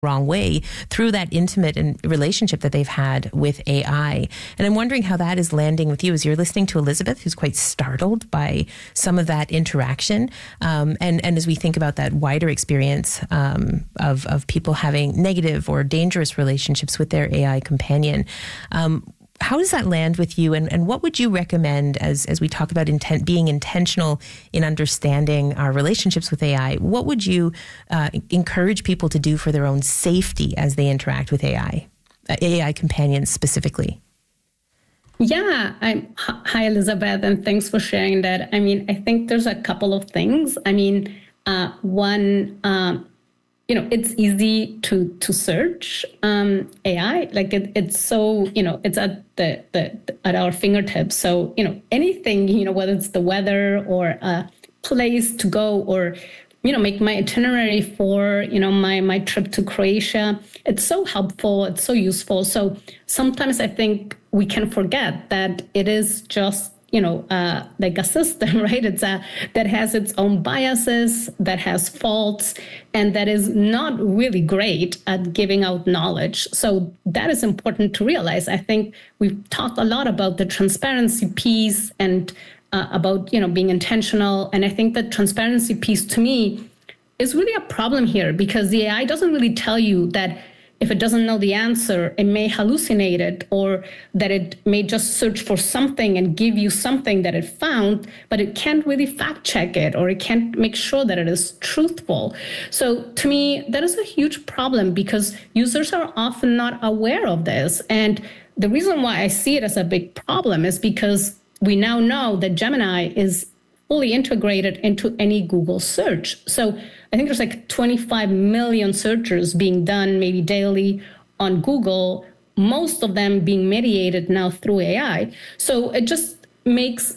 wrong way through that intimate relationship that they've had with AI. And I'm wondering how that is landing with you as you're listening to Elizabeth, who's quite startled by some of that interaction. And as we think about that wider experience of people having negative or dangerous relationships with their AI companion. How does that land with you? And what would you recommend as we talk about being intentional in understanding our relationships with AI? What would you encourage people to do for their own safety as they interact with AI companions specifically? Yeah. Hi, Elizabeth, and thanks for sharing that. I mean, I think there's a couple of things. I mean, one, it's easy to search AI. Like it's so, it's at at our fingertips. So, anything, whether it's the weather or a place to go or, make my itinerary for, my trip to Croatia. It's so helpful. It's so useful. So sometimes I think we can forget that it is just like a system, right? That has its own biases, that has faults, and that is not really great at giving out knowledge. So that is important to realize. I think we've talked a lot about the transparency piece and about, being intentional. And I think the transparency piece to me is really a problem here because the AI doesn't really tell you that if it doesn't know the answer, it may hallucinate it, or that it may just search for something and give you something that it found, but it can't really fact check it, or it can't make sure that it is truthful. So to me, that is a huge problem because users are often not aware of this. And the reason why I see it as a big problem is because we now know that Gemini is fully integrated into any Google search. So I think there's like 25 million searches being done maybe daily on Google, most of them being mediated now through AI. So it just makes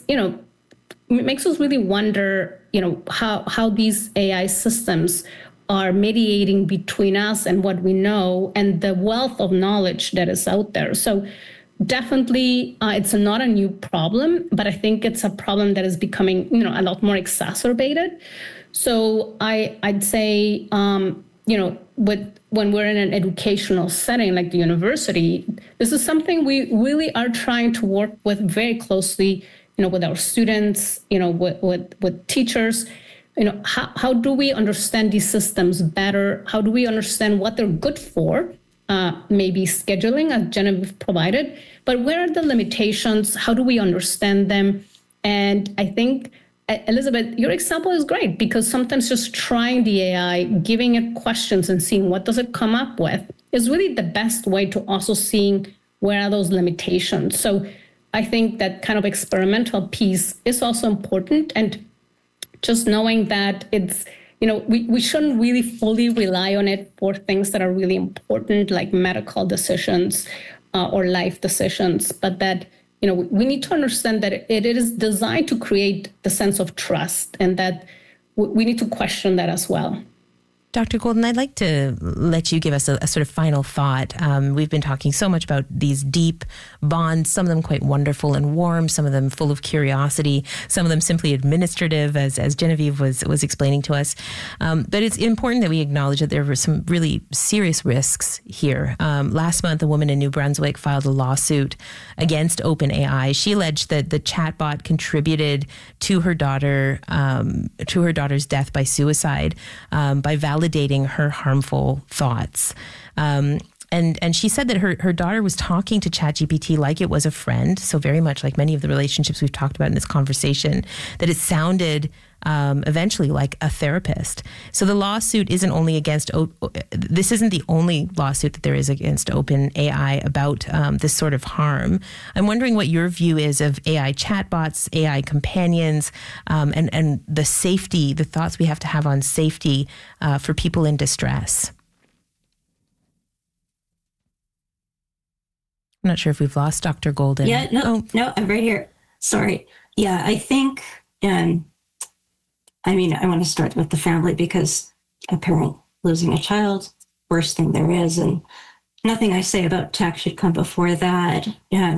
us really wonder, how these AI systems are mediating between us and what we know and the wealth of knowledge that is out there. So definitely, it's not a new problem, but I think it's a problem that is becoming, a lot more exacerbated. So I'd say, when we're in an educational setting like the university, this is something we really are trying to work with very closely, with our students, with teachers. How do we understand these systems better? How do we understand what they're good for? Maybe scheduling, as Genevieve provided, but where are the limitations? How do we understand them? And I think, Elizabeth, your example is great because sometimes just trying the AI, giving it questions and seeing what does it come up with is really the best way to also seeing where are those limitations. So I think that kind of experimental piece is also important. And just knowing that it's, we shouldn't really fully rely on it for things that are really important, like medical decisions or life decisions, but that, we need to understand that it is designed to create the sense of trust and that we need to question that as well. Dr. Golden, I'd like to let you give us a sort of final thought. We've been talking so much about these deep bonds, some of them quite wonderful and warm, some of them full of curiosity, some of them simply administrative, as Genevieve was explaining to us. But it's important that we acknowledge that there were some really serious risks here. Last month, a woman in New Brunswick filed a lawsuit against OpenAI. She alleged that the chatbot contributed to her daughter's death by suicide by validating her harmful thoughts. And she said that her daughter was talking to ChatGPT like it was a friend, so very much like many of the relationships we've talked about in this conversation, that it sounded eventually like a therapist. So the lawsuit isn't only against, this isn't the only lawsuit that there is against OpenAI about this sort of harm. I'm wondering what your view is of AI chatbots, AI companions, and the safety, the thoughts we have to have on safety for people in distress. I'm not sure if we've lost Dr. Golden. Yeah, no, I'm right here. Sorry. Yeah, I think, I want to start with the family because a parent losing a child, worst thing there is. And nothing I say about tech should come before that.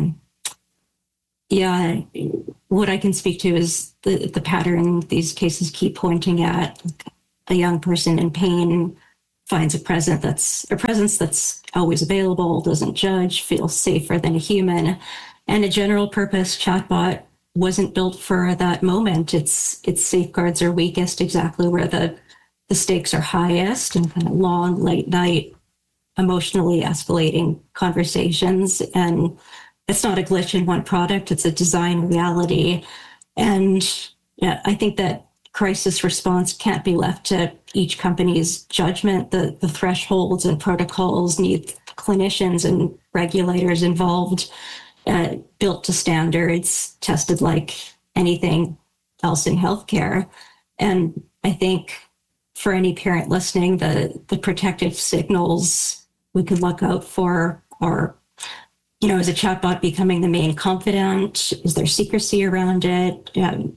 What I can speak to is the pattern these cases keep pointing at, a young person in pain, finds a presence that's always available, doesn't judge, feels safer than a human. And a general purpose chatbot wasn't built for that moment. Its safeguards are weakest exactly where the stakes are highest, and kind of long, late night, emotionally escalating conversations. And it's not a glitch in one product, it's a design reality. And yeah, I think that crisis response can't be left to each company's judgment. The thresholds and protocols need clinicians and regulators involved, built to standards, tested like anything else in healthcare. And I think for any parent listening, the protective signals we could look out for are, is a chatbot becoming the main confidant? Is there secrecy around it?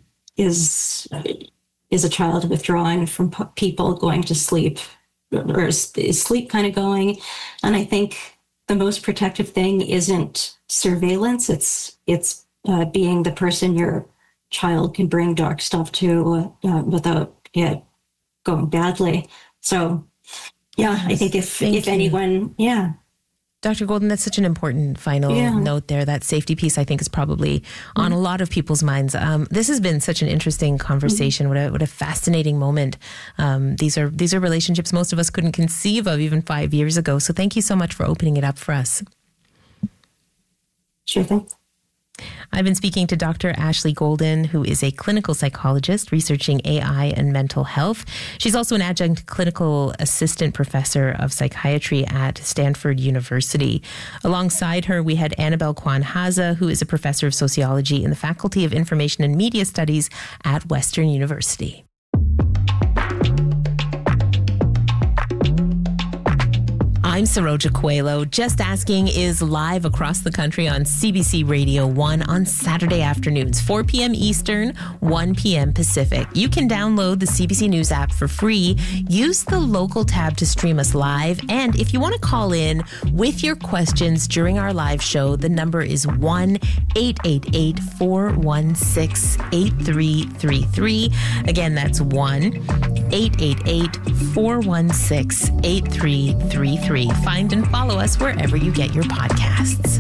Is a child withdrawing from people going to sleep, or is sleep kind of going? And I think the most protective thing isn't surveillance. It's being the person your child can bring dark stuff to without it going badly. So, yeah, I think if anyone, yeah. Dr. Golden, that's such an important final note there. That safety piece, I think, is probably on a lot of people's minds. This has been such an interesting conversation. What a fascinating moment. These are relationships most of us couldn't conceive of even 5 years ago. So thank you so much for opening it up for us. Sure thing. I've been speaking to Dr. Ashley Golden, who is a clinical psychologist researching AI and mental health. She's also an adjunct clinical assistant professor of psychiatry at Stanford University. Alongside her, we had Annabelle Kwan-Haza, who is a professor of sociology in the Faculty of Information and Media Studies at Western University. I'm Saroja Coelho. Just Asking is live across the country on CBC Radio 1 on Saturday afternoons, 4 p.m. Eastern, 1 p.m. Pacific. You can download the CBC News app for free. Use the local tab to stream us live. And if you want to call in with your questions during our live show, the number is 1-888-416-8333. Again, that's 1-888-416-8333. Find and follow us wherever you get your podcasts.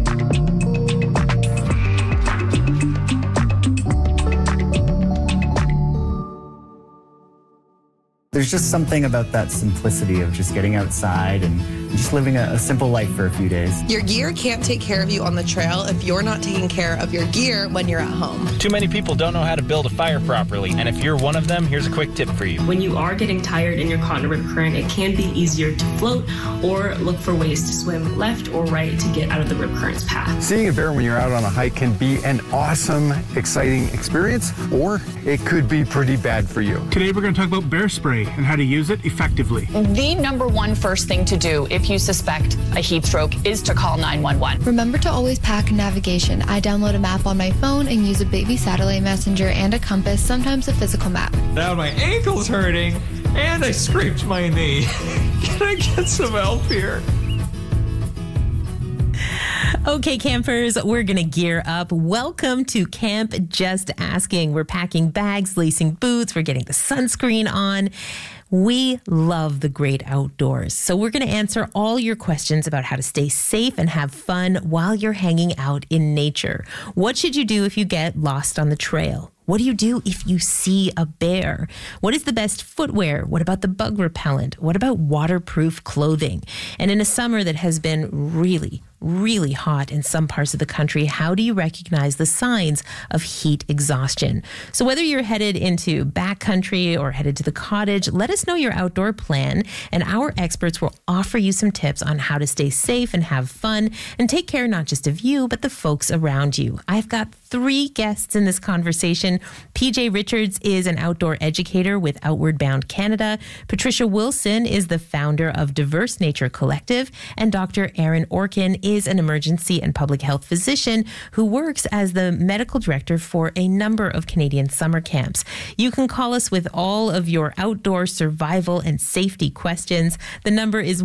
There's just something about that simplicity of just getting outside and just living a simple life for a few days. Your gear can't take care of you on the trail if you're not taking care of your gear when you're at home. Too many people don't know how to build a fire properly, and if you're one of them, here's a quick tip for you. When you are getting tired in your continental rip current, it can be easier to float or look for ways to swim left or right to get out of the rip current's path. Seeing a bear when you're out on a hike can be an awesome, exciting experience, or it could be pretty bad for you. Today we're going to talk about bear spray and how to use it effectively. The number one first thing to do if you suspect a heat stroke is to call 911. Remember to always pack navigation. I download a map on my phone and use a baby satellite messenger and a compass, sometimes a physical map. Now my ankle's hurting and I scraped my knee. Can I get some help here? Okay, campers, we're going to gear up. Welcome to Camp Just Asking. We're packing bags, lacing boots. We're getting the sunscreen on. We love the great outdoors. So we're going to answer all your questions about how to stay safe and have fun while you're hanging out in nature. What should you do if you get lost on the trail? What do you do if you see a bear? What is the best footwear? What about the bug repellent? What about waterproof clothing? And in a summer that has been really hot in some parts of the country, how do you recognize the signs of heat exhaustion? So whether you're headed into backcountry or headed to the cottage, let us know your outdoor plan, and our experts will offer you some tips on how to stay safe and have fun and take care not just of you, but the folks around you. I've got 3 guests in this conversation. PJ Richards is an outdoor educator with Outward Bound Canada. Patricia Wilson is the founder of Diverse Nature Collective, and Dr. Aaron Orkin is an emergency and public health physician who works as the medical director for a number of Canadian summer camps. You can call us with all of your outdoor survival and safety questions. The number is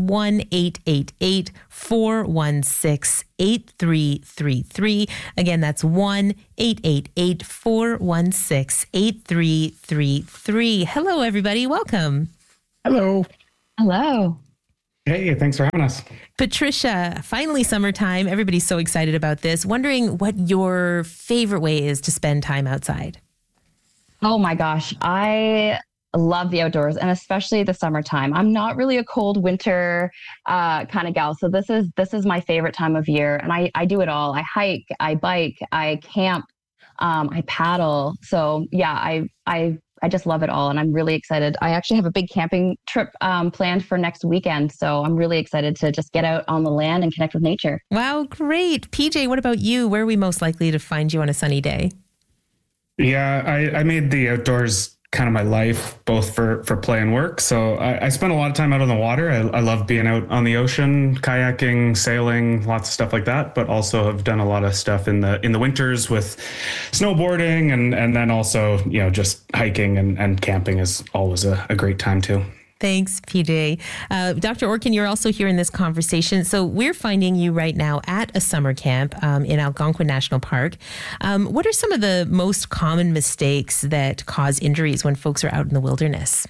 1-888-416-8333. Again, that's 1-888-416-8333. Hello, everybody. Welcome. Hello. Hello. Hey, thanks for having us. Patricia, finally summertime. Everybody's so excited about this. Wondering what your favorite way is to spend time outside. Oh my gosh. I love the outdoors, and especially the summertime. I'm not really a cold winter kind of gal. So this is my favorite time of year. And I do it all. I hike, I bike, I camp, I paddle. So yeah, I just love it all. And I'm really excited. I actually have a big camping trip planned for next weekend. So I'm really excited to just get out on the land and connect with nature. Wow, great. PJ, what about you? Where are we most likely to find you on a sunny day? Yeah, I made the outdoors kind of my life, both for play and work. So I spend a lot of time out on the water. I love being out on the ocean, kayaking, sailing, lots of stuff like that, but also have done a lot of stuff in the winters with snowboarding and then also, just hiking and camping is always a great time too. Thanks, PJ. Dr. Orkin, you're also here in this conversation. So we're finding you right now at a summer camp in Algonquin National Park. What are some of the most common mistakes that cause injuries when folks are out in the wilderness?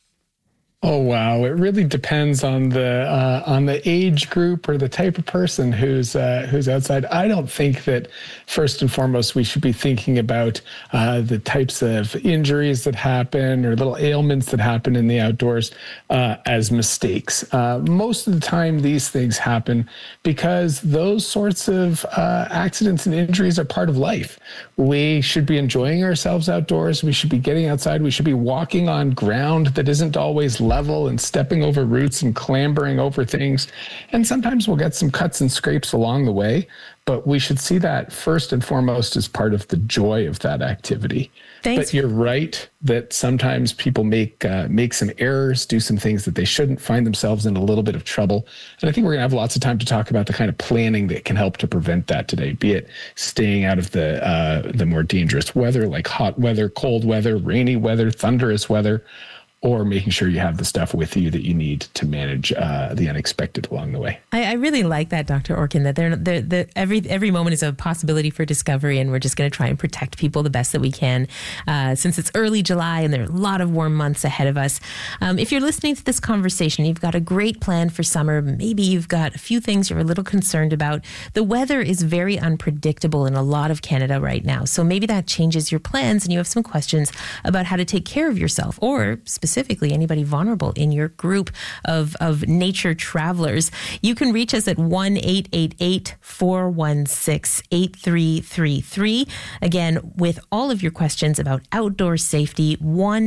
Oh, wow. It really depends on the age group or the type of person who's outside. I don't think that first and foremost we should be thinking about the types of injuries that happen or little ailments that happen in the outdoors as mistakes. Most of the time these things happen because those sorts of accidents and injuries are part of life. We should be enjoying ourselves outdoors. We should be getting outside. We should be walking on ground that isn't always level and stepping over roots and clambering over things. And sometimes we'll get some cuts and scrapes along the way, but we should see that first and foremost as part of the joy of that activity. Thanks. But you're right that sometimes people make some errors, do some things that they shouldn't, find themselves in a little bit of trouble. And I think we're going to have lots of time to talk about the kind of planning that can help to prevent that today, be it staying out of the more dangerous weather, like hot weather, cold weather, rainy weather, thunderous weather, or making sure you have the stuff with you that you need to manage the unexpected along the way. I really like that, Dr. Orkin, that every moment is a possibility for discovery, and we're just going to try and protect people the best that we can. Since it's early July and there are a lot of warm months ahead of us. If you're listening to this conversation, you've got a great plan for summer. Maybe you've got a few things you're a little concerned about. The weather is very unpredictable in a lot of Canada right now. So maybe that changes your plans and you have some questions about how to take care of yourself, or specifically anybody vulnerable in your group of nature travelers. You can reach us at 1-888-416-8333. Again, with all of your questions about outdoor safety,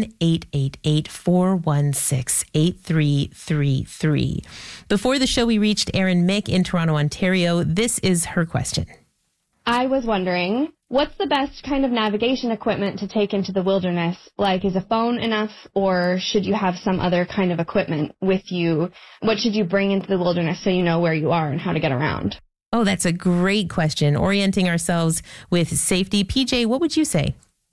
1-888-416-8333. Before the show, we reached Erin Mick in Toronto, Ontario. This is her question. I was wondering, what's the best kind of navigation equipment to take into the wilderness? Like, is a phone enough, or should you have some other kind of equipment with you? What should you bring into the wilderness so you know where you are and how to get around? Oh, that's a great question. Orienting ourselves with safety. PJ, what would you say?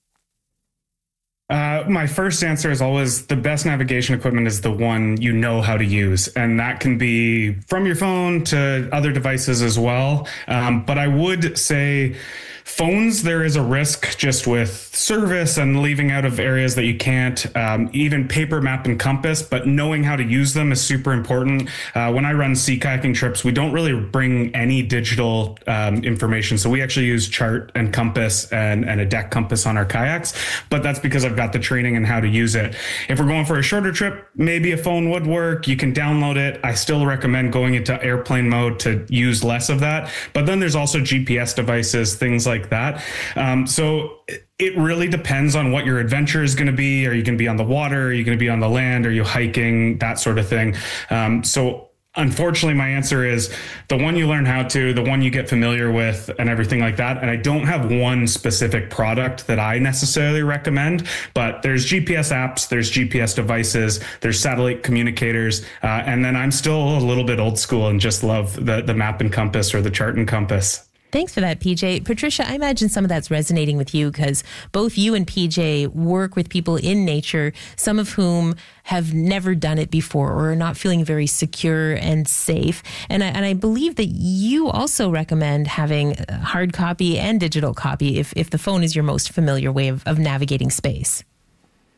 My first answer is always the best navigation equipment is the one you know how to use. And that can be from your phone to other devices as well. But I would say phones, there is a risk just with service and leaving out of areas that you can't, even paper map and compass, but knowing how to use them is super important. When I run sea kayaking trips, we don't really bring any digital information. So we actually use chart and compass and a deck compass on our kayaks, but that's because I've got the training and how to use it. If we're going for a shorter trip, maybe a phone would work. You can download it. I still recommend going into airplane mode to use less of that. But then there's also GPS devices, things like that. So it really depends on what your adventure is going to be. Are you going to be on the water? Are you going to be on the land? Are you hiking? That sort of thing. So unfortunately, my answer is the one you learn how to, the one you get familiar with and everything like that. And I don't have one specific product that I necessarily recommend, but there's GPS apps, there's GPS devices, there's satellite communicators. And then I'm still a little bit old school and just love the map and compass or the chart and compass. Thanks for that, PJ. Patricia, I imagine some of that's resonating with you because both you and PJ work with people in nature, some of whom have never done it before or are not feeling very secure and safe. And I believe that you also recommend having hard copy and digital copy if the phone is your most familiar way of navigating space.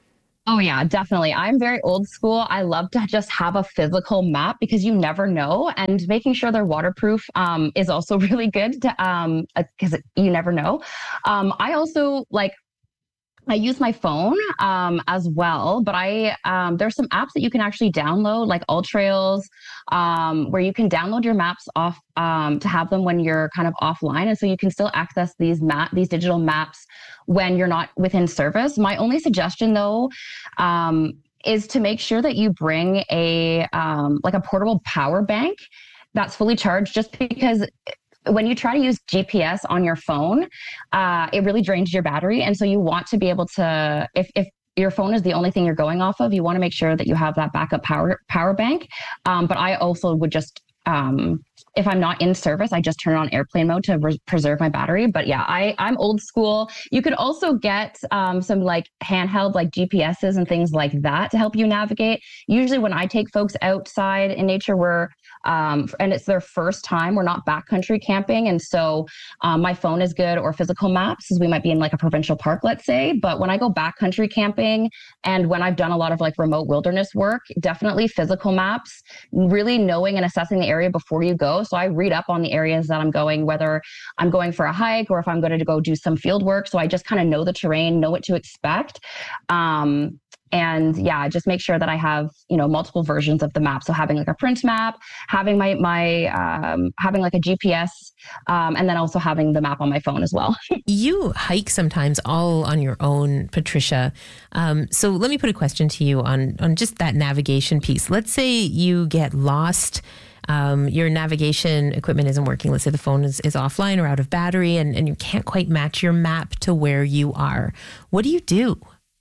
Oh yeah, definitely. I'm very old school. I love to just have a physical map because you never know, and making sure they're waterproof is also really good to because you never know. I also I use my phone as well, but there's some apps that you can actually download, like AllTrails, where you can download your maps off to have them when you're kind of offline, and so you can still access these digital maps when you're not within service. My only suggestion, though, is to make sure that you bring a portable power bank that's fully charged, just because when you try to use GPS on your phone, it really drains your battery. And so you want to be able to, if your phone is the only thing you're going off of, you want to make sure that you have that backup power bank. But I also would just, if I'm not in service, I just turn it on airplane mode to preserve my battery. But yeah, I'm old school. You could also get some handheld GPSs and things like that to help you navigate. Usually when I take folks outside in nature, and it's their first time, we're not backcountry camping. And so my phone is good, or physical maps, as we might be in a provincial park, let's say. But when I go backcountry camping and when I've done a lot of remote wilderness work, definitely physical maps, really knowing and assessing the area before you go. So I read up on the areas that I'm going, whether I'm going for a hike or if I'm going to go do some field work. So I just kind of know the terrain, know what to expect. And yeah, just make sure that I have, multiple versions of the map. So having a print map, having having a GPS, and then also having the map on my phone as well. You hike sometimes all on your own, Patricia. So let me put a question to you on just that navigation piece. Let's say you get lost. Your navigation equipment isn't working. Let's say the phone is offline or out of battery, and you can't quite match your map to where you are. What do you do?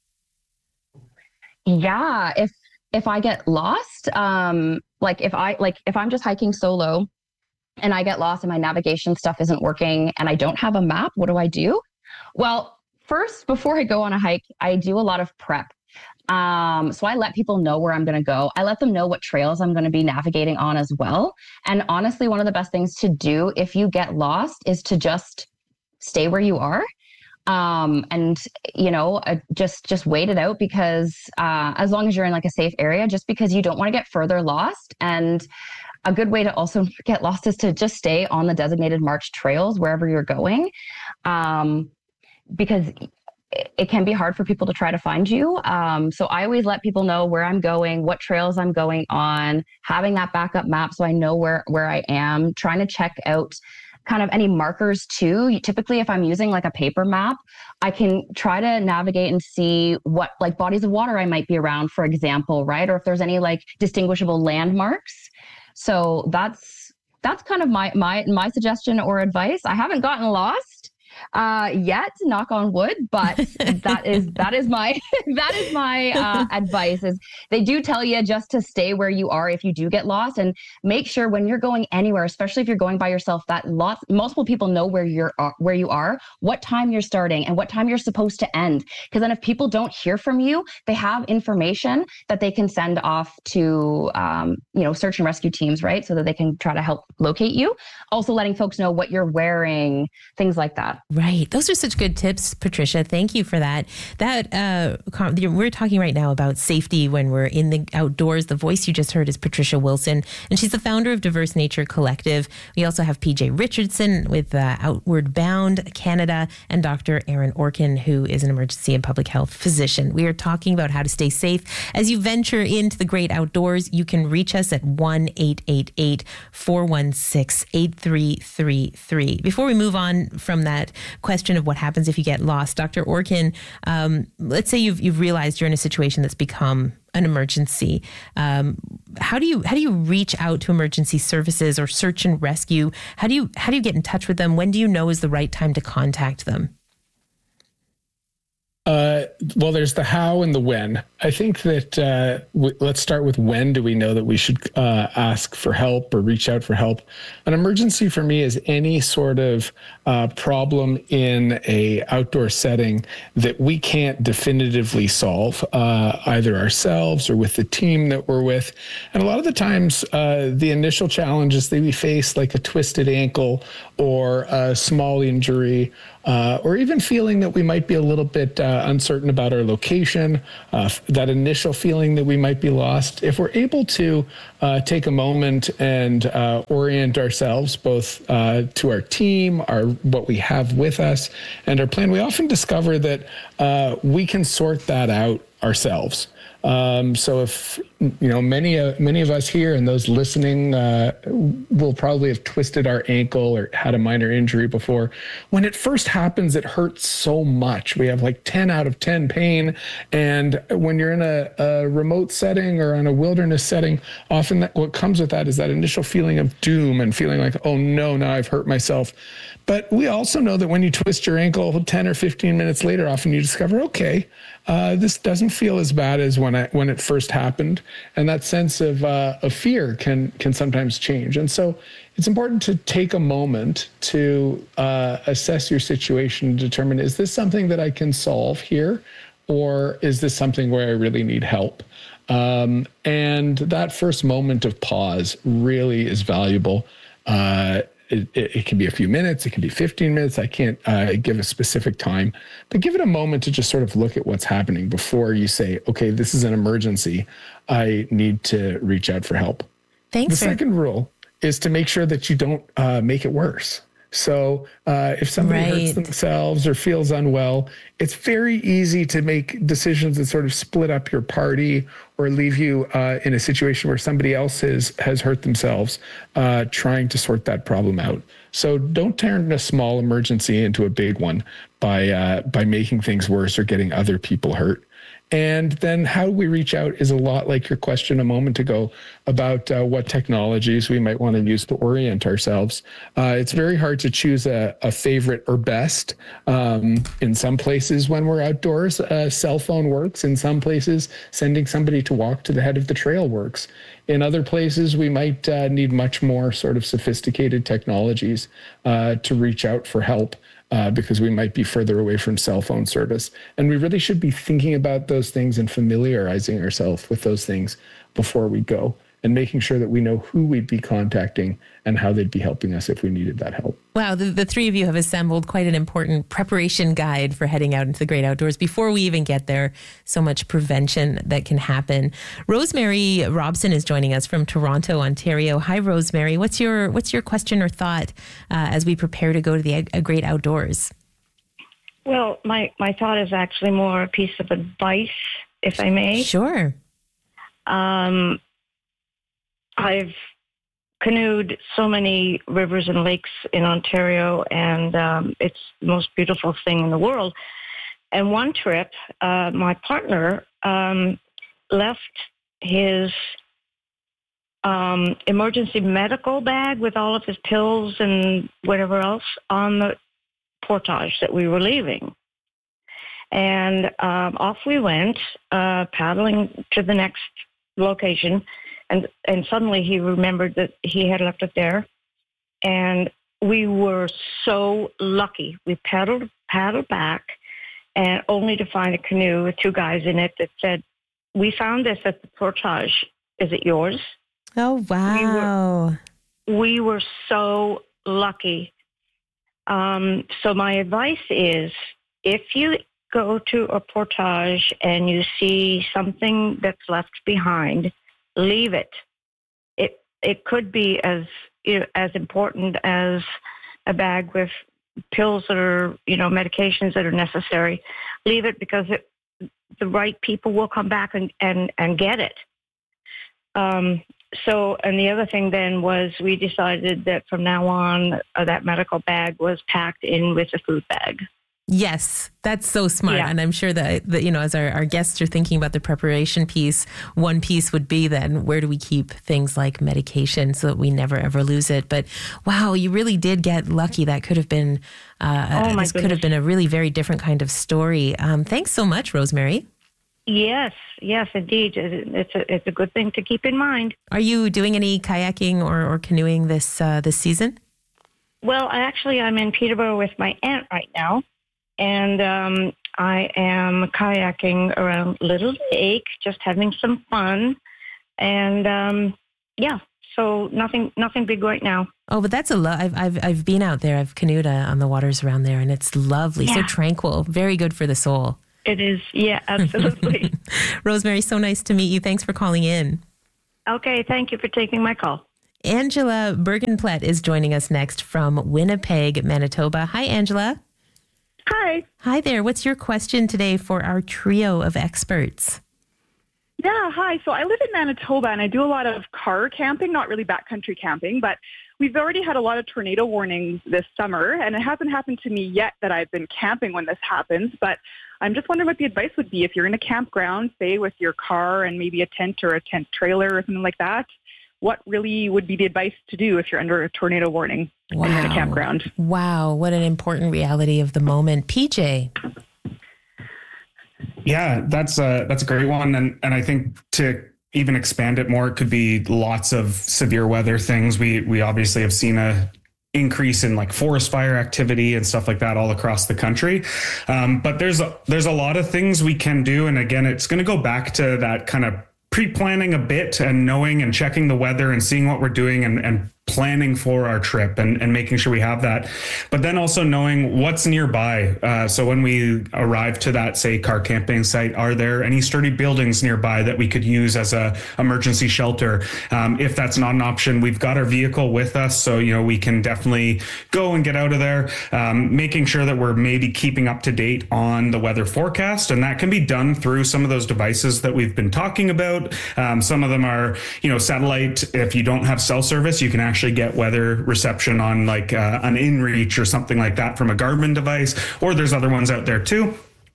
Yeah, if I get lost, if I'm just hiking solo and I get lost and my navigation stuff isn't working and I don't have a map, what do I do? Well, first, before I go on a hike, I do a lot of prep. So I let people know where I'm going to go. I let them know what trails I'm going to be navigating on as well. And honestly, one of the best things to do if you get lost is to just stay where you are. And just wait it out, because as long as you're in a safe area, just because you don't want to get further lost. And a good way to also get lost is to just stay on the designated marked trails wherever you're going, because it can be hard for people to try to find you. So I always let people know where I'm going, what trails I'm going on, having that backup map so I know where I am, trying to check out kind of any markers too. Typically, if I'm using a paper map, I can try to navigate and see what bodies of water I might be around, for example, right? Or if there's any distinguishable landmarks. So that's kind of my suggestion or advice. I haven't gotten lost yet, knock on wood, but that is my advice. Is they do tell you just to stay where you are if you do get lost, and make sure when you're going anywhere, especially if you're going by yourself, that multiple people know where you are, what time you're starting and what time you're supposed to end. Because then if people don't hear from you, they have information that they can send off to search and rescue teams, right? So that they can try to help locate you. Also letting folks know what you're wearing, things like that. Right. Those are such good tips, Patricia. Thank you for that. We're talking right now about safety when we're in the outdoors. The voice you just heard is Patricia Wilson, and she's the founder of Diverse Nature Collective. We also have PJ Richardson with Outward Bound Canada, and Dr. Aaron Orkin, who is an emergency and public health physician. We are talking about how to stay safe as you venture into the great outdoors. You can reach us at 1-888-416-8333. Before we move on from that question of what happens if you get lost, Dr. Orkin, let's say you've realized you're in a situation that's become an emergency. How do you reach out to emergency services or search and rescue? How do you get in touch with them? When do you know is the right time to contact them? Well, there's the how and the when. I think that let's start with when do we know that we should ask for help or reach out for help. An emergency for me is any sort of problem in a outdoor setting that we can't definitively solve, either ourselves or with the team that we're with. And a lot of the times, the initial challenges that we face, like a twisted ankle or a small injury, or even feeling that we might be a little bit uncertain about our location, that initial feeling that we might be lost, if we're able to take a moment and orient ourselves both to our team, what we have with us, and our plan, we often discover that we can sort that out ourselves. So if, many of us here and those listening will probably have twisted our ankle or had a minor injury before. When it first happens, it hurts so much. We have like 10 out of 10 pain. And when you're in a remote setting or on a wilderness setting, often what comes with that is that initial feeling of doom and feeling like, oh no, now I've hurt myself. But we also know that when you twist your ankle 10 or 15 minutes later, often you discover, okay, this doesn't feel as bad as when it first happened. And that sense of fear can sometimes change. And so it's important to take a moment to assess your situation and determine, is this something that I can solve here? Or is this something where I really need help? And that first moment of pause really is valuable. It can be a few minutes. It can be 15 minutes. I can't give a specific time, but give it a moment to just sort of look at what's happening before you say, okay, this is an emergency. I need to reach out for help. Thanks. The second rule is to make sure that you don't make it worse. So if somebody hurts themselves or feels unwell, it's very easy to make decisions that sort of split up your party or leave you in a situation where somebody else has hurt themselves trying to sort that problem out. So don't turn a small emergency into a big one by making things worse or getting other people hurt. And then how we reach out is a lot like your question a moment ago about what technologies we might want to use to orient ourselves. It's very hard to choose a favorite or best. In some places when we're outdoors, a cell phone works. In some places, sending somebody to walk to the head of the trail works. In other places, we might need much more sort of sophisticated technologies to reach out for help. Because we might be further away from cell phone service. And we really should be thinking about those things and familiarizing ourselves with those things before we go, and making sure that we know who we'd be contacting and how they'd be helping us if we needed that help. Wow, the three of you have assembled quite an important preparation guide for heading out into the great outdoors before we even get there. So much prevention that can happen. Rosemary Robson is joining us from Toronto, Ontario. Hi, Rosemary. What's your question or thought as we prepare to go to the great outdoors? Well, my thought is actually more a piece of advice, if I may. Sure. I've canoed so many rivers and lakes in Ontario, and it's the most beautiful thing in the world. And one trip, my partner left his emergency medical bag with all of his pills and whatever else on the portage that we were leaving. And off we went, paddling to the next location. And suddenly he remembered that he had left it there. And we were so lucky. We paddled back, and only to find a canoe with two guys in it that said, "We found this at the portage. Is it yours?" Oh, wow. We were so lucky. So my advice is, if you go to a portage and you see something that's left behind, leave it. It could be as important as a bag with pills that are, medications that are necessary. Leave it, because the right people will come back and get it. And the other thing then was, we decided that from now on, that medical bag was packed in with a food bag. Yes, that's so smart. Yeah. And I'm sure that as our guests are thinking about the preparation piece, one piece would be then, where do we keep things like medication so that we never, ever lose it? But wow, you really did get lucky. That could have been, could have been a really very different kind of story. Thanks so much, Rosemary. Yes, indeed. It's a good thing to keep in mind. Are you doing any kayaking or canoeing this season? Well, I'm in Peterborough with my aunt right now. And I am kayaking around Little Lake, just having some fun. And so nothing big right now. Oh, but that's I've been out there. I've canoed on the waters around there, and it's lovely, so tranquil, very good for the soul. It is. Yeah, absolutely. Rosemary, so nice to meet you. Thanks for calling in. Okay, thank you for taking my call. Angela Bergenplet is joining us next from Winnipeg, Manitoba. Hi, Angela. Hi. Hi there. What's your question today for our trio of experts? Yeah, hi. So I live in Manitoba and I do a lot of car camping, not really backcountry camping, but we've already had a lot of tornado warnings this summer, and it hasn't happened to me yet that I've been camping when this happens, but I'm just wondering what the advice would be if you're in a campground, say with your car and maybe a tent or a tent trailer or something like that. What really would be the advice to do if you're under a tornado warning and you're in a campground? Wow, what an important reality of the moment. PJ. Yeah, that's a great one. And I think to even expand it more, it could be lots of severe weather things. We obviously have seen a increase in like forest fire activity and stuff like that all across the country. But there's a lot of things we can do. And again, it's going to go back to that kind of pre-planning a bit and knowing and checking the weather and seeing what we're doing and planning for our trip and making sure we have that. But then also knowing what's nearby. So when we arrive to that, say, car camping site, are there any sturdy buildings nearby that we could use as a emergency shelter? If that's not an option, we've got our vehicle with us. So, we can definitely go and get out of there, making sure that we're maybe keeping up to date on the weather forecast. And that can be done through some of those devices that we've been talking about. Some of them are, satellite. If you don't have cell service, you can actually get weather reception on like an InReach or something like that from a Garmin device, or there's other ones out there too.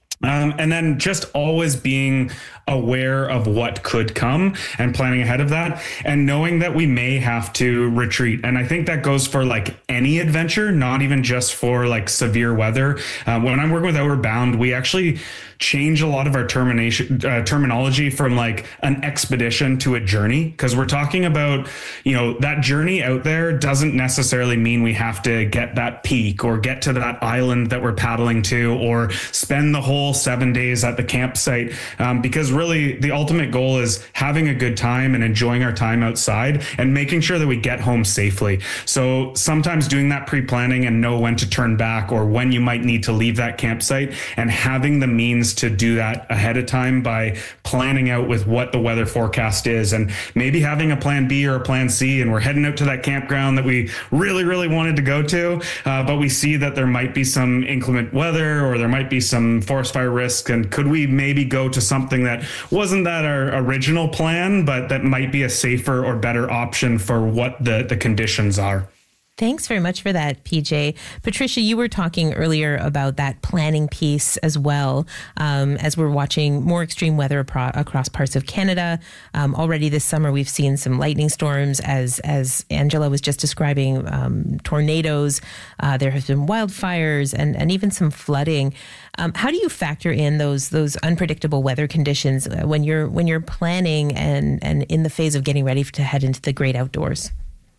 And then just always being aware of what could come and planning ahead of that and knowing that we may have to retreat. And I think that goes for like any adventure, not even just for like severe weather. When I'm working with Outward Bound, we actually change a lot of our terminology from like an expedition to a journey, because we're talking about, that journey out there doesn't necessarily mean we have to get that peak or get to that island that we're paddling to or spend the whole 7 days at the campsite, because really the ultimate goal is having a good time and enjoying our time outside and making sure that we get home safely. So sometimes doing that pre-planning and know when to turn back or when you might need to leave that campsite, and having the means to do that ahead of time by planning out with what the weather forecast is, and maybe having a plan B or a plan C, and we're heading out to that campground that we really, really wanted to go to, but we see that there might be some inclement weather or there might be some forest fire risk, and could we maybe go to something that wasn't that our original plan, but that might be a safer or better option for what the conditions are. Thanks very much for that, PJ. Patricia, you were talking earlier about that planning piece as well, as we're watching more extreme weather across parts of Canada. Already this summer, we've seen some lightning storms, as Angela was just describing, tornadoes. There have been wildfires and even some flooding. How do you factor in those unpredictable weather conditions when you're planning and in the phase of getting ready to head into the great outdoors?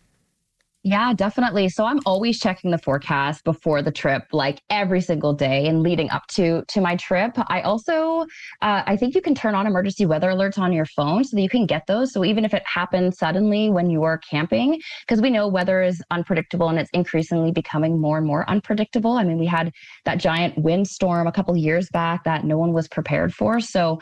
Yeah, definitely. So I'm always checking the forecast before the trip, like every single day and leading up to my trip. I also, I think you can turn on emergency weather alerts on your phone so that you can get those. So even if it happens suddenly when you are camping, because we know weather is unpredictable and it's increasingly becoming more and more unpredictable. I mean, we had that giant windstorm a couple of years back that no one was prepared for. So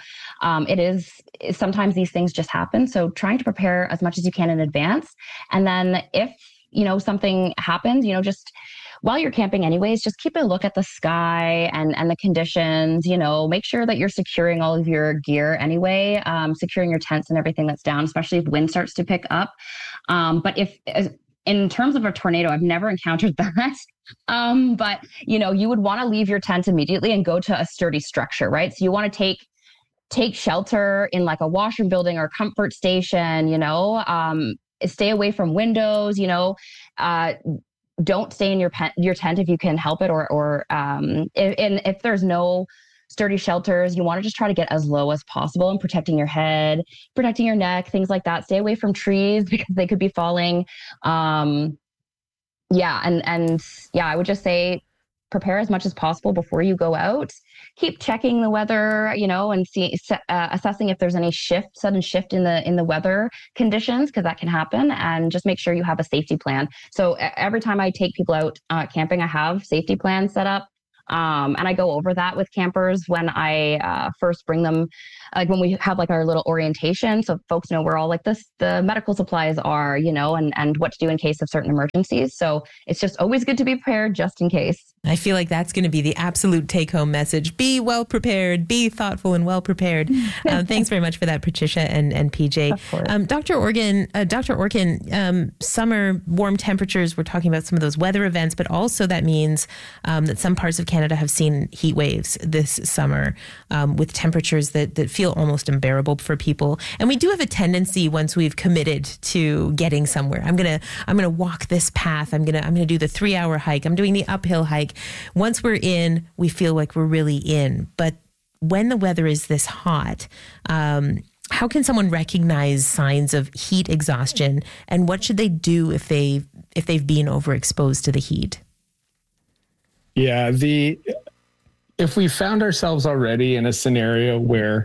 sometimes these things just happen. So trying to prepare as much as you can in advance. And then if something happens, just while you're camping anyways, just keep a look at the sky and the conditions, make sure that you're securing all of your gear anyway, securing your tents and everything that's down, especially if wind starts to pick up. But in terms of a tornado, I've never encountered that. But you would want to leave your tent immediately and go to a sturdy structure, right? So you want to take shelter in like a washroom building or comfort station, stay away from windows, don't stay in your tent if you can help it, or if there's no sturdy shelters, you want to just try to get as low as possible and protecting your head, protecting your neck, things like that. Stay away from trees because they could be falling. I would just say prepare as much as possible before you go out. Keep checking the weather, and assessing if there's any sudden shift in the weather conditions, because that can happen, and just make sure you have a safety plan. So every time I take people out camping, I have safety plans set up. And I go over that with campers when I first bring them, like when we have like our little orientation, so folks know where all like the medical supplies are, and what to do in case of certain emergencies. So it's just always good to be prepared just in case. I feel like that's going to be the absolute take-home message. Be well prepared, be thoughtful and well prepared. Thanks very much for that, Patricia and PJ. Dr. Orkin, summer warm temperatures, we're talking about some of those weather events, but also that means that some parts of Canada have seen heat waves this summer with temperatures that feel almost unbearable for people. And we do have a tendency, once we've committed to getting somewhere, I'm gonna walk this path, I'm gonna do the 3-hour hike, I'm doing the uphill hike. Once we're in, we feel like we're really in. But when the weather is this hot, how can someone recognize signs of heat exhaustion, and what should they do if they've been overexposed to the heat? Yeah, if we found ourselves already in a scenario where,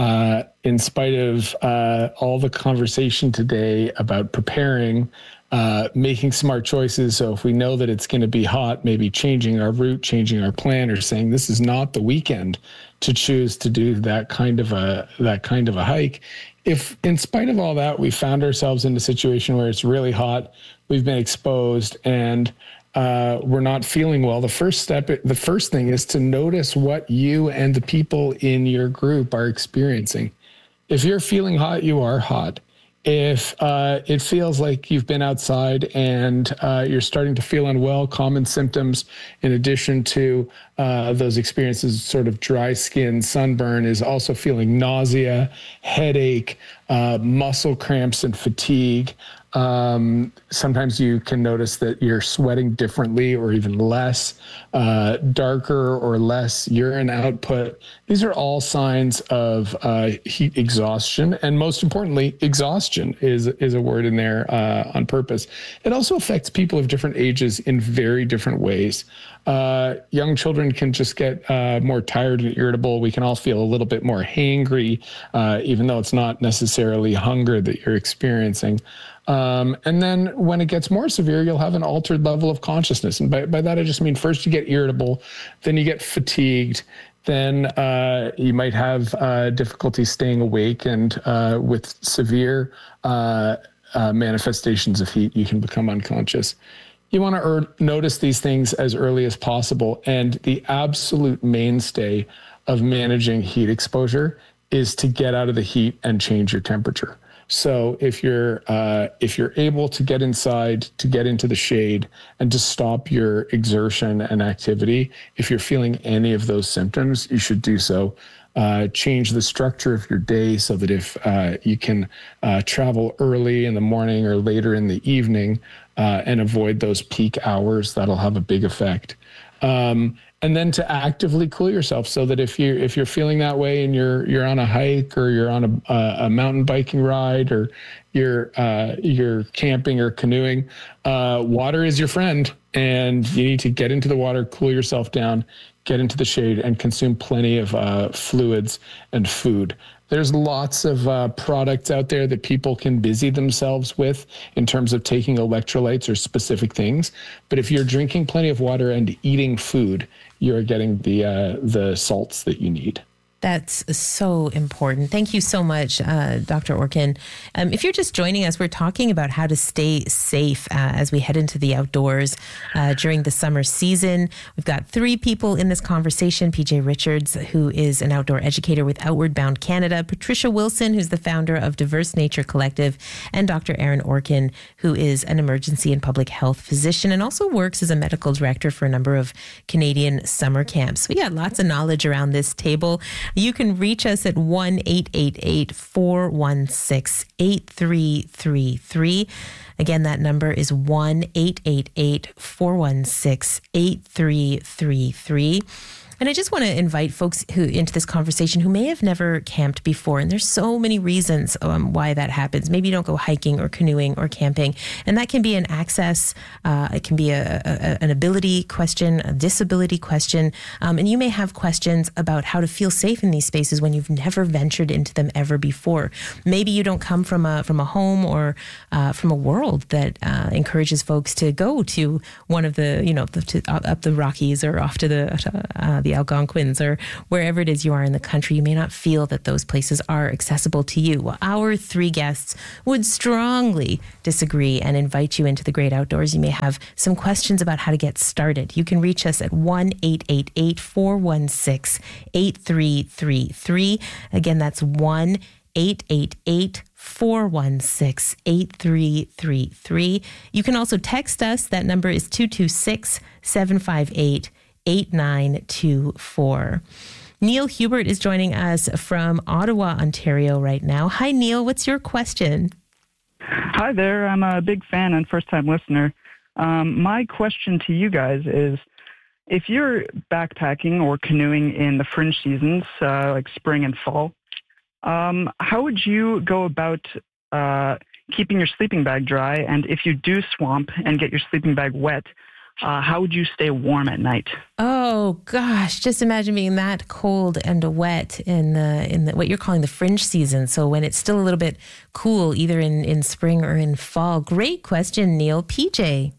in spite of all the conversation today about preparing, making smart choices. So if we know that it's going to be hot, maybe changing our route, changing our plan, or saying this is not the weekend to choose to do that kind of a hike. If in spite of all that, we found ourselves in a situation where it's really hot, we've been exposed, and we're not feeling well, the first thing is to notice what you and the people in your group are experiencing. If you're feeling hot, you are hot. If it feels like you've been outside and you're starting to feel unwell, common symptoms in addition to those experiences, sort of dry skin, sunburn, is also feeling nausea, headache, muscle cramps and fatigue. Sometimes you can notice that you're sweating differently or even less, darker or less urine output. These are all signs of heat exhaustion. And most importantly, exhaustion is a word in there on purpose. It also affects people of different ages in very different ways. Young children can just get more tired and irritable. We can all feel a little bit more hangry, even though it's not necessarily hunger that you're experiencing. And then when it gets more severe, you'll have an altered level of consciousness. And by that, I just mean first you get irritable, then you get fatigued, then you might have difficulty staying awake, and with severe manifestations of heat, you can become unconscious. You want to notice these things as early as possible. And the absolute mainstay of managing heat exposure is to get out of the heat and change your temperature. So if you're able to get inside, to get into the shade, and to stop your exertion and activity, if you're feeling any of those symptoms, you should do so. Change the structure of your day so that if you can travel early in the morning or later in the evening and avoid those peak hours, that'll have a big effect. And then to actively cool yourself, so that if you're feeling that way and you're on a hike, or you're on a mountain biking ride, or you're camping or canoeing, water is your friend, and you need to get into the water, cool yourself down, get into the shade, and consume plenty of fluids and food. There's lots of products out there that people can busy themselves with in terms of taking electrolytes or specific things. But if you're drinking plenty of water and eating food, you're getting the salts that you need. That's so important. Thank you so much, Dr. Orkin. If you're just joining us, we're talking about how to stay safe as we head into the outdoors during the summer season. We've got 3 people in this conversation: PJ Richards, who is an outdoor educator with Outward Bound Canada; Patricia Wilson, who's the founder of Diverse Nature Collective; and Dr. Aaron Orkin, who is an emergency and public health physician and also works as a medical director for a number of Canadian summer camps. We got lots of knowledge around this table. You can reach us at 1-888-416-8333. Again, that number is 1-888-416-8333. And I just want to invite folks who into this conversation who may have never camped before. And there's so many reasons why that happens. Maybe you don't go hiking or canoeing or camping. And that can be an access, it can be an ability question, a disability question. And you may have questions about how to feel safe in these spaces when you've never ventured into them ever before. Maybe you don't come from a home or from a world that encourages folks to go to one of the, up the Rockies or off to the Algonquins or wherever it is you are in the country. You may not feel that those places are accessible to you. Well, our three guests would strongly disagree and invite you into the great outdoors. You may have some questions about how to get started. You can reach us at 1-888-416-8333. Again, that's 1-888-416-8333. You can also text us. That number is 226-758-8924. Neil Hubert is joining us from Ottawa, Ontario right now. Hi, Neil. What's your question? Hi there. I'm a big fan and first-time listener. My question to you guys is, if you're backpacking or canoeing in the fringe seasons, like spring and fall, how would you go about keeping your sleeping bag dry? And if you do swamp and get your sleeping bag wet, how would you stay warm at night? Oh gosh, just imagine being that cold and wet in the what you're calling the fringe season. So when it's still a little bit cool, either in spring or in fall. Great question, Neil. PJ.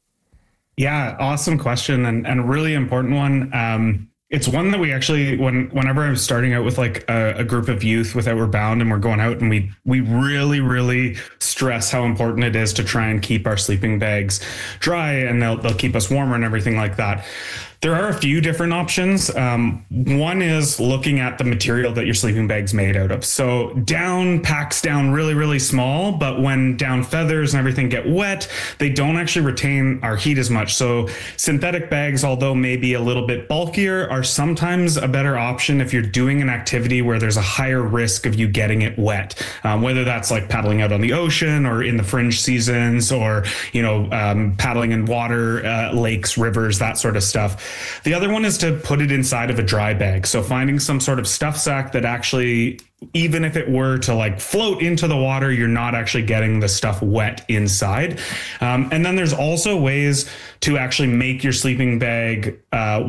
Yeah, awesome question and really important one. It's one that we actually, whenever I'm starting out with like a group of youth with Outward Bound and we're going out and we really, really stress how important it is to try and keep our sleeping bags dry and they'll keep us warmer and everything like that. There are a few different options. One is looking at the material that your sleeping bag's made out of. So down packs down really, really small, but when down feathers and everything get wet, they don't actually retain our heat as much. So synthetic bags, although maybe a little bit bulkier, are sometimes a better option if you're doing an activity where there's a higher risk of you getting it wet, whether that's like paddling out on the ocean or in the fringe seasons or, paddling in water, lakes, rivers, that sort of stuff. The other one is to put it inside of a dry bag. So finding some sort of stuff sack that actually, even if it were to like float into the water, you're not actually getting the stuff wet inside. And then there's also ways to actually make your sleeping bag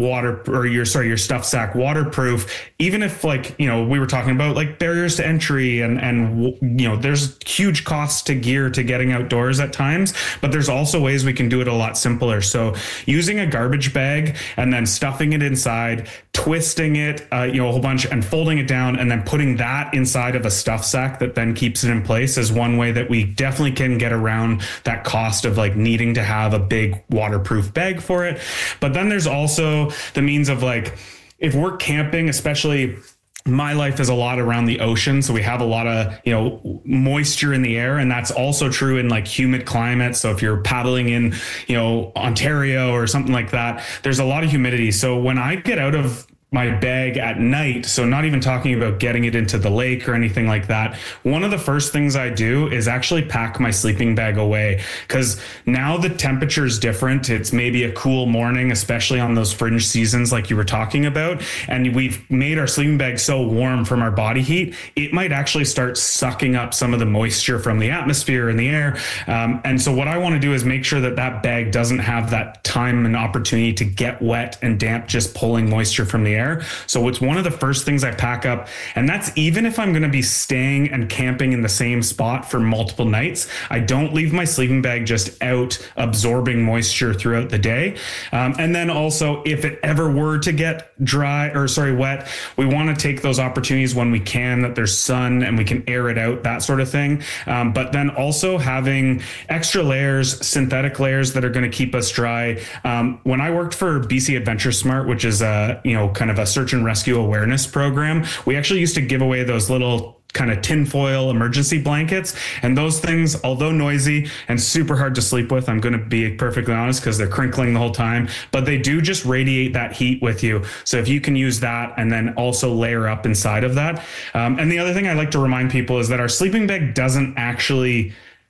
your stuff sack waterproof, even if we were talking about like barriers to entry and there's huge costs to gear to getting outdoors at times, but there's also ways we can do it a lot simpler. So using a garbage bag and then stuffing it inside, twisting it, a whole bunch and folding it down and then putting that inside of a stuff sack that then keeps it in place is one way that we definitely can get around that cost of like needing to have a big waterproof bag for it. But then there's also the means of like, if we're camping, especially my life is a lot around the ocean. So we have a lot of, moisture in the air. And that's also true in like humid climates. So if you're paddling in, Ontario or something like that, there's a lot of humidity. So when I get out of my bag at night, so not even talking about getting it into the lake or anything like that, one of the first things I do is actually pack my sleeping bag away, because now the temperature is different. It's maybe a cool morning, especially on those fringe seasons like you were talking about, and we've made our sleeping bag so warm from our body heat, it might actually start sucking up some of the moisture from the atmosphere in the air. And so what I want to do is make sure that that bag doesn't have that time and opportunity to get wet and damp just pulling moisture from the air. So it's one of the first things I pack up. And that's even if I'm going to be staying and camping in the same spot for multiple nights. I don't leave my sleeping bag just out absorbing moisture throughout the day. And then also, if it ever were to get wet, we want to take those opportunities when we can, that there's sun and we can air it out, that sort of thing. But then also having extra layers, synthetic layers that are going to keep us dry. When I worked for BC Adventure Smart, which is kind of a search and rescue awareness program, we actually used to give away those little kind of tinfoil emergency blankets. And those things, although noisy and super hard to sleep with, I'm going to be perfectly honest, because they're crinkling the whole time, but they do just radiate that heat with you. So if you can use that and then also layer up inside of that. And the other thing I like to remind people is that our sleeping bag doesn't actually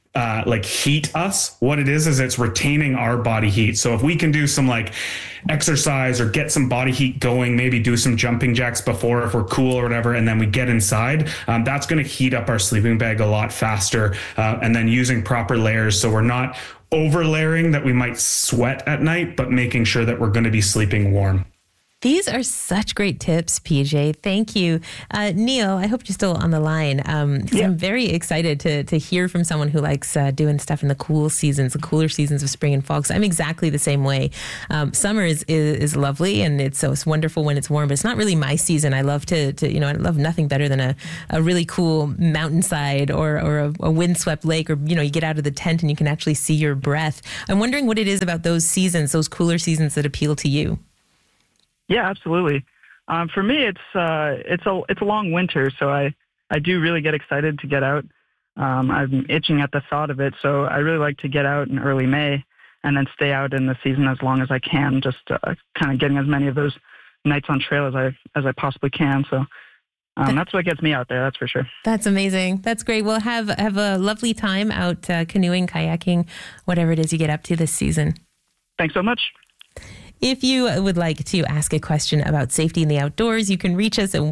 like heat us. What it is it's retaining our body heat. So if we can do some like exercise or get some body heat going, maybe do some jumping jacks before if we're cool or whatever, and then we get inside, that's going to heat up our sleeping bag a lot faster. And then using proper layers so we're not over layering that we might sweat at night, but making sure that we're going to be sleeping warm. These are such great tips, PJ. Thank you. Neil, I hope you're still on the line. I'm very excited to hear from someone who likes doing stuff in the cool seasons, the cooler seasons of spring and fall. Because I'm exactly the same way. Summer is lovely and it's wonderful when it's warm, but it's not really my season. I love I love nothing better than a really cool mountainside or a windswept lake, or, you get out of the tent and you can actually see your breath. I'm wondering what it is about those seasons, those cooler seasons, that appeal to you. Yeah, absolutely. For me, it's a long winter, so I do really get excited to get out. I'm itching at the thought of it, so I really like to get out in early May and then stay out in the season as long as I can, just kind of getting as many of those nights on trail as I possibly can. So that's what gets me out there, that's for sure. That's amazing. That's great. Well, have a lovely time out canoeing, kayaking, whatever it is you get up to this season. Thanks so much. If you would like to ask a question about safety in the outdoors, you can reach us at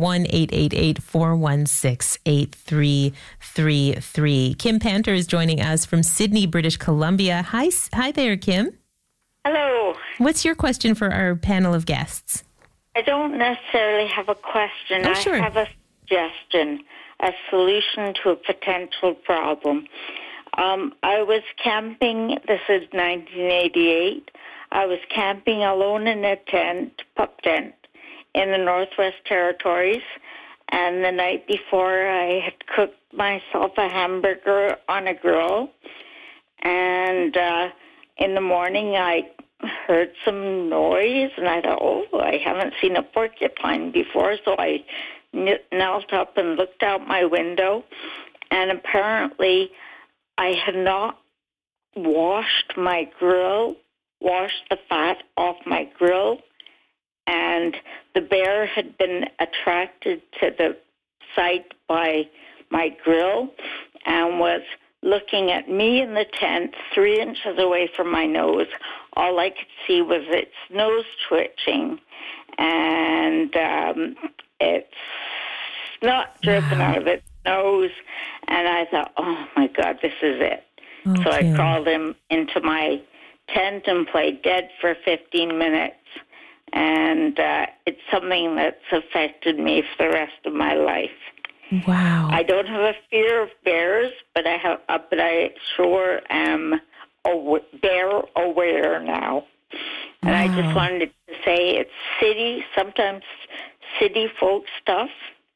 1-888-416-8333. Kim Panter is joining us from Sydney, British Columbia. Hi there, Kim. Hello. What's your question for our panel of guests? I don't necessarily have a question. Oh, sure. I have a suggestion, a solution to a potential problem. I was camping, this is 1988. I was camping alone in a pup tent, in the Northwest Territories. And the night before, I had cooked myself a hamburger on a grill. And in the morning, I heard some noise, and I thought, I haven't seen a porcupine before. So I knelt up and looked out my window. And apparently, I had not washed my grill, washed the fat off my grill, and the bear had been attracted to the site by my grill and was looking at me in the tent 3 inches away from my nose. All I could see was its nose twitching, and it's not dripping out of its nose. And I thought, oh my God, this is it. Okay. So I crawled him into my tent and played dead for 15 minutes. And it's something that's affected me for the rest of my life. Wow. I don't have a fear of bears, but I sure am bear aware now. And I just wanted to say it's sometimes city folk stuff.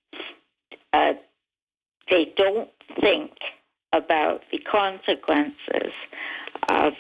They don't think about the consequences of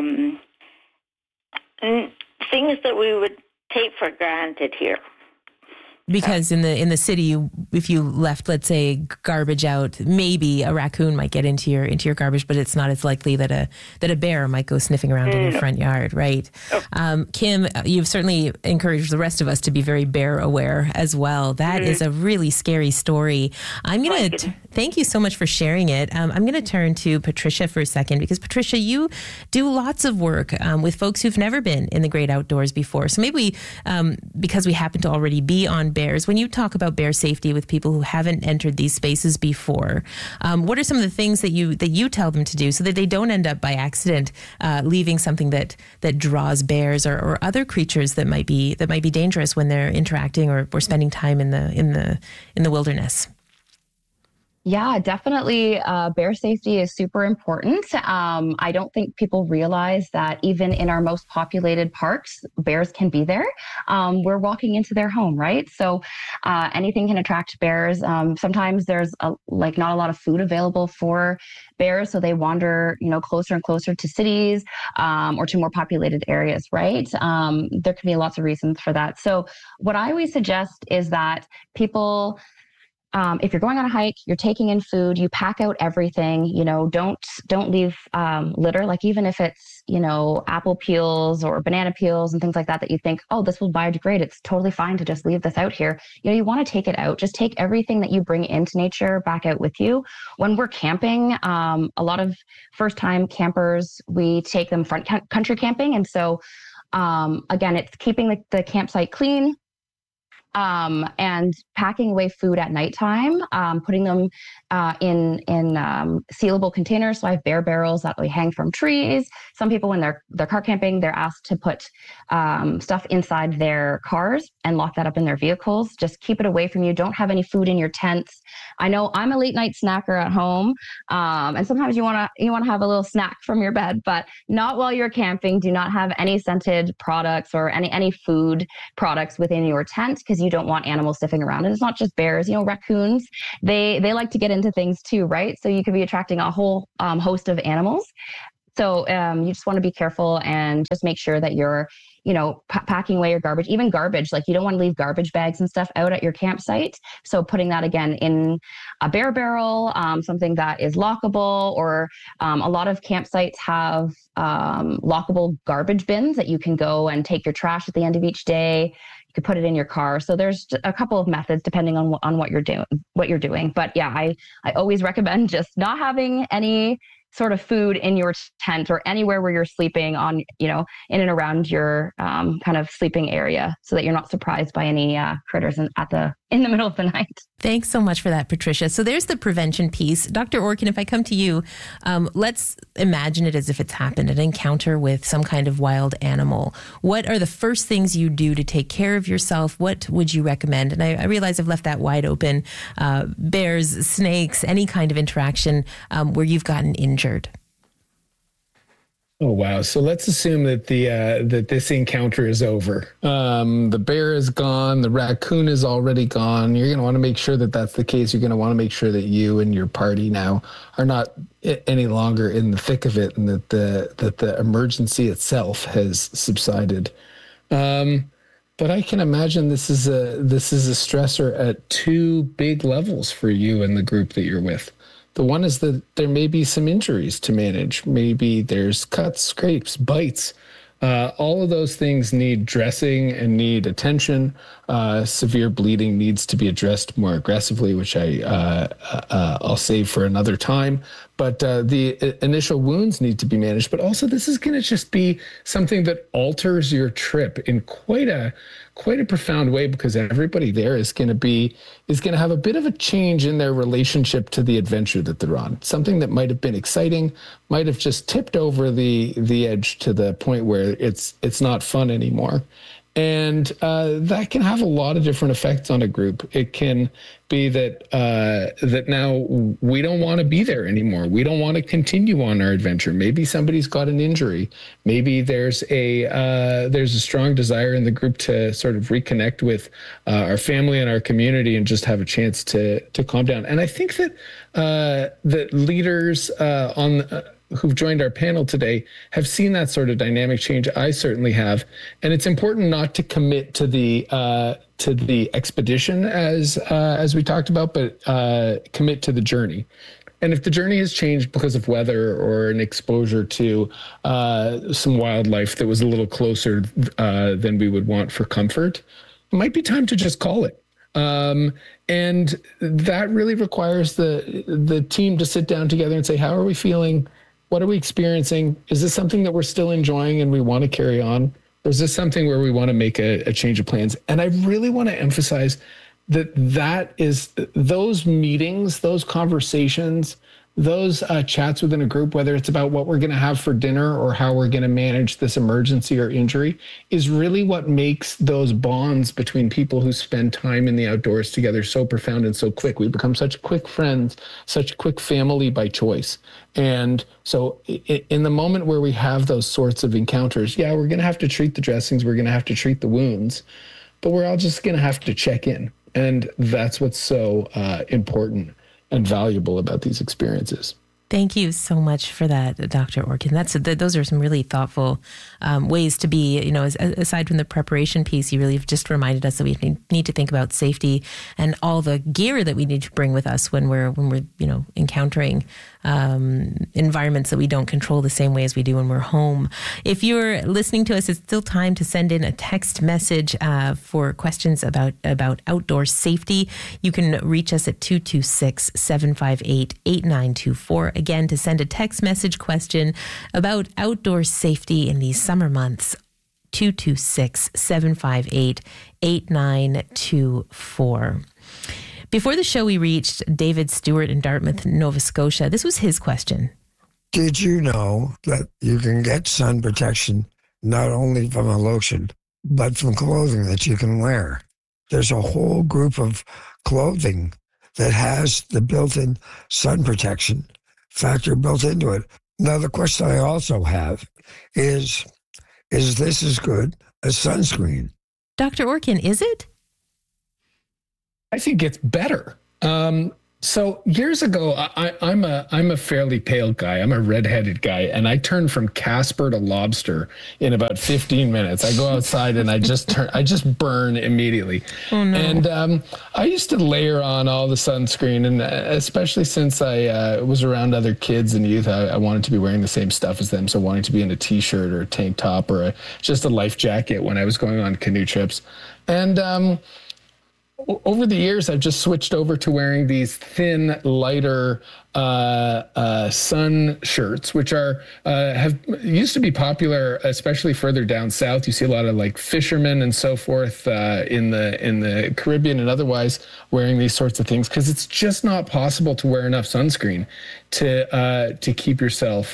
things that we would take for granted here. Because in the city, if you left, let's say, garbage out, maybe a raccoon might get into your garbage, but it's not as likely that a bear might go sniffing around in your front yard, right? Oh. Kim, you've certainly encouraged the rest of us to be very bear aware as well. That is a really scary story. I'm going to thank you so much for sharing it. I'm going to turn to Patricia for a second, because Patricia, you do lots of work with folks who've never been in the great outdoors before. So maybe because we happen to already be on bears, when you talk about bear safety with people who haven't entered these spaces before, what are some of the things that you tell them to do so that they don't end up by accident leaving something that draws bears or other creatures that might be dangerous when they're interacting or spending time in the wilderness? Yeah, definitely. Bear safety is super important. I don't think people realize that even in our most populated parks, bears can be there. We're walking into their home, right? So anything can attract bears. Sometimes there's not a lot of food available for bears, so they wander, closer and closer to cities or to more populated areas, right? There can be lots of reasons for that. So what I always suggest is that people if you're going on a hike, you're taking in food, you pack out everything, you know, don't leave litter. Like even if it's, you know, apple peels or banana peels and things like that, that you think, oh, this will biodegrade. It's totally fine to just leave this out here. You know, you want to take it out. Just take everything that you bring into nature back out with you. When we're camping, a lot of first time campers, we take them front country camping. And so, again, it's keeping the campsite clean, and packing away food at nighttime, putting them in sealable containers. So I have bear barrels that we hang from trees. Some people, when they're car camping, they're asked to put stuff inside their cars and lock that up in their vehicles. Just keep it away from you. Don't have any food in your tents. I know I'm a late night snacker at home, and sometimes you want to have a little snack from your bed, but not while you're camping. Do not have any scented products or any food products within your tent, because you don't want animals sniffing around. And it's not just bears, you know, raccoons, they like to get into things too, right? So you could be attracting a whole host of animals. So you just want to be careful and just make sure that you're, you know, packing away your garbage, even garbage. Like you don't want to leave garbage bags and stuff out at your campsite. So putting that again in a bear barrel, something that is lockable, or a lot of campsites have lockable garbage bins that you can go and take your trash at the end of each day. You could put it in your car. So there's a couple of methods depending on what you're doing. But yeah, I always recommend just not having any sort of food in your tent or anywhere where you're sleeping on, you know, in and around your kind of sleeping area, so that you're not surprised by any critters in the middle of the night. Thanks so much for that, Patricia. So there's the prevention piece. Dr. Orkin, if I come to you, let's imagine it as if it's happened, an encounter with some kind of wild animal. What are the first things you do to take care of yourself? What would you recommend? And I realize I've left that wide open. Bears, snakes, any kind of interaction where you've gotten injured. Oh, wow. So let's assume that that this encounter is over. The bear is gone. The raccoon is already gone. You're going to want to make sure that that's the case. You're going to want to make sure that you and your party now are not any longer in the thick of it, and that the emergency itself has subsided. But I can imagine this is a stressor at two big levels for you and the group that you're with. The one is that there may be some injuries to manage. Maybe there's cuts, scrapes, bites. All of those things need dressing and need attention. Severe bleeding needs to be addressed more aggressively, which I'll save for another time. But the initial wounds need to be managed. But also, this is going to just be something that alters your trip in quite a profound way, because everybody there is going to have a bit of a change in their relationship to the adventure that they're on. Something that might have been exciting might have just tipped over the edge to the point where it's not fun anymore. And that can have a lot of different effects on a group. It can be that now we don't want to be there anymore. We don't want to continue on our adventure. Maybe somebody's got an injury. Maybe there's a strong desire in the group to sort of reconnect with our family and our community and just have a chance to calm down. And I think that that leaders who've joined our panel today have seen that sort of dynamic change. I certainly have. And it's important not to commit to the expedition as we talked about, but commit to the journey. And if the journey has changed because of weather or an exposure to some wildlife that was a little closer than we would want for comfort, it might be time to just call it. And that really requires the team to sit down together and say, how are we feeling? What are we experiencing? Is this something that we're still enjoying and we want to carry on? Or is this something where we want to make a change of plans? And I really want to emphasize that is those meetings, those conversations, those chats within a group, whether it's about what we're going to have for dinner or how we're going to manage this emergency or injury, is really what makes those bonds between people who spend time in the outdoors together so profound and so quick. We become such quick friends, such quick family by choice. And so in the moment where we have those sorts of encounters, yeah, we're going to have to treat the dressings, we're going to have to treat the wounds, but we're all just going to have to check in. And that's what's so important and valuable about these experiences. Thank you so much for that, Dr. Orkin. Those are some really thoughtful ways to be, aside from the preparation piece, you really have just reminded us that we need to think about safety and all the gear that we need to bring with us when we're encountering environments that we don't control the same way as we do when we're home. If you're listening to us, it's still time to send in a text message for questions about outdoor safety. You can reach us at 226-758-8924. Again, to send a text message question about outdoor safety in these summer months, 226-758-8924. Before the show, we reached David Stewart in Dartmouth, Nova Scotia. This was his question. Did you know that you can get sun protection not only from a lotion, but from clothing that you can wear? There's a whole group of clothing that has the built-in sun protection factor built into it. Now, the question I also have is this as good as sunscreen? Dr. Orkin, is it? I think it's better. So years ago, I'm a fairly pale guy. I'm a redheaded guy, and I turned from Casper to lobster in about 15 minutes. I go outside and I just burn immediately. Oh no! And I used to layer on all the sunscreen, and especially since I was around other kids and youth, I wanted to be wearing the same stuff as them. So wanting to be in a t-shirt or a tank top or just a life jacket when I was going on canoe trips, and over the years, I've just switched over to wearing these thin, lighter sun shirts, which have used to be popular, especially further down south. You see a lot of like fishermen and so forth in the Caribbean and otherwise wearing these sorts of things because it's just not possible to wear enough sunscreen to keep yourself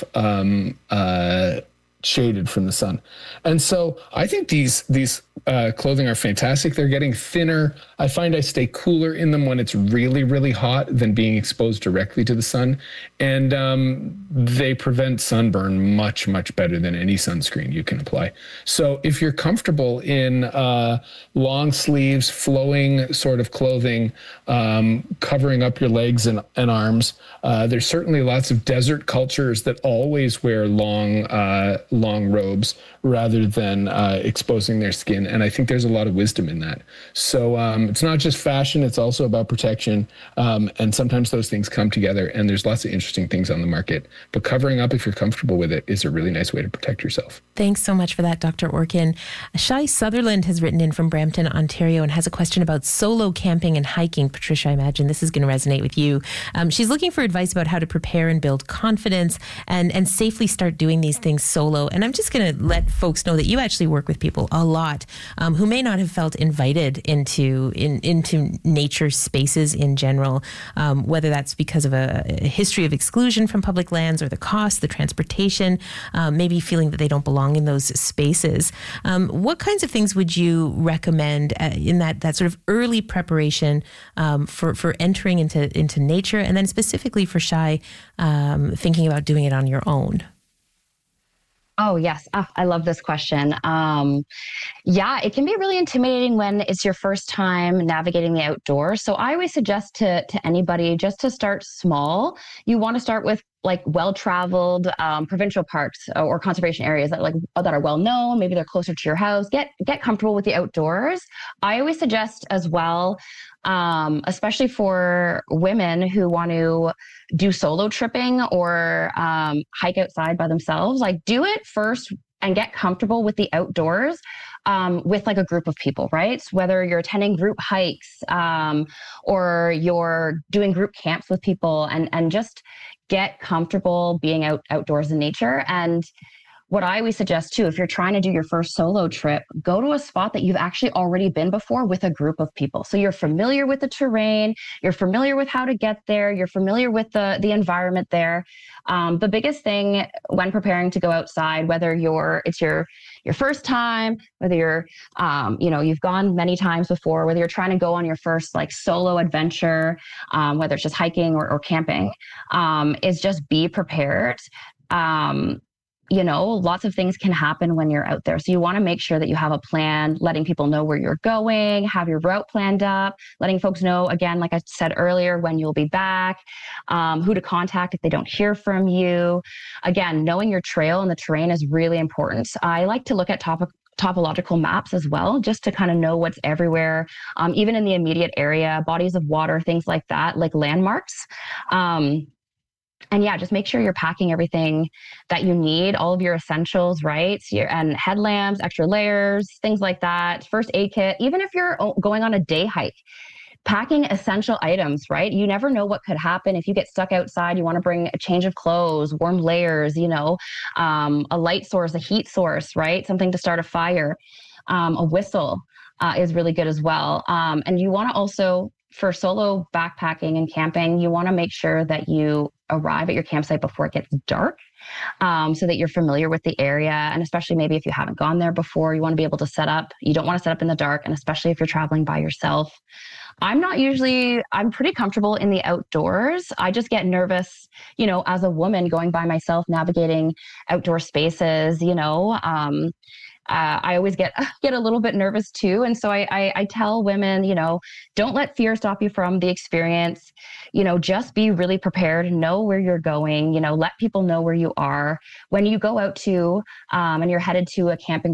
shaded from the sun. And so I think these clothing are fantastic. They're getting thinner. I find I stay cooler in them when it's really, really hot than being exposed directly to the sun. And they prevent sunburn much, much better than any sunscreen you can apply. So if you're comfortable in long sleeves, flowing sort of clothing, covering up your legs and arms, there's certainly lots of desert cultures that always wear long robes rather than exposing their skin. And I think there's a lot of wisdom in that. So it's not just fashion, it's also about protection. And sometimes those things come together, and there's lots of interesting things on the market. But covering up, if you're comfortable with it, is a really nice way to protect yourself. Thanks so much for that, Dr. Orkin. Shai Sutherland has written in from Brampton, Ontario, and has a question about solo camping and hiking. Patricia, I imagine this is going to resonate with you. She's looking for advice about how to prepare and build confidence and safely start doing these things solo. And I'm just going to let folks know that you actually work with people a lot who may not have felt invited into nature spaces in general, whether that's because of a history of exclusion from public lands or the cost, the transportation, maybe feeling that they don't belong in those spaces. What kinds of things would you recommend in that sort of early preparation for entering into nature, and then specifically for Shai, thinking about doing it on your own? Oh, yes. I love this question. Yeah, it can be really intimidating when it's your first time navigating the outdoors. So I always suggest to anybody just to start small. You want to start with like well-traveled provincial parks or conservation areas that are well-known. Maybe they're closer to your house. Get comfortable with the outdoors. I always suggest as well, especially for women who want to do solo tripping or hike outside by themselves, like do it first and get comfortable with the outdoors with like a group of people, right? So whether you're attending group hikes or you're doing group camps with people and just get comfortable being outdoors in nature. And what I always suggest too, if you're trying to do your first solo trip, go to a spot that you've actually already been before with a group of people. So you're familiar with the terrain, you're familiar with how to get there, you're familiar with the environment there. The biggest thing when preparing to go outside, whether it's your first time, whether you're, you've gone many times before, whether you're trying to go on your first like solo adventure, whether it's just hiking or camping, is just be prepared. lots of things can happen when you're out there. So you want to make sure that you have a plan, letting people know where you're going, have your route planned up, letting folks know, again, like I said earlier, when you'll be back, who to contact if they don't hear from you. Again, knowing your trail and the terrain is really important. I like to look at topological maps as well, just to kind of know what's everywhere, even in the immediate area, bodies of water, things like that, like landmarks. And yeah, just make sure you're packing everything that you need, all of your essentials, right? And headlamps, extra layers, things like that, first aid kit. Even if you're going on a day hike, packing essential items, right? You never know what could happen. If you get stuck outside, you want to bring a change of clothes, warm layers, a light source, a heat source, right? Something to start a fire. A whistle is really good as well. And you want to also, for solo backpacking and camping, you want to make sure that you arrive at your campsite before it gets dark, so that you're familiar with the area. And especially maybe if you haven't gone there before, you want to be able to set up. You don't want to set up in the dark, and especially if you're traveling by yourself. I'm pretty comfortable in the outdoors. I just get nervous, as a woman going by myself, navigating outdoor spaces, I always get a little bit nervous too. And so I tell women, don't let fear stop you from the experience. Just be really prepared, know where you're going, let people know where you are. When you go out to, and you're headed to a camping